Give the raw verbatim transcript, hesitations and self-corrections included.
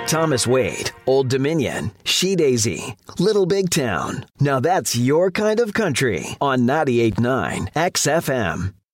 Thomas Wade, Old Dominion, She Daisy, Little Big Town. Now that's your kind of country on ninety-eight point nine X F M.